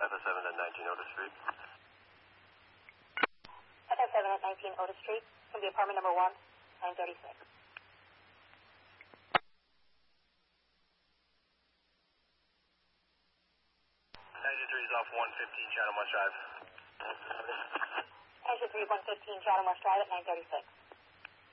Echo 7 at 19 Otis Street. Echo 7 at 19 Otis Street. It's going to be apartment number 1, 936. 93 is off 115 Chatham West Drive. Engine 3 115 Chatham West Drive at 936.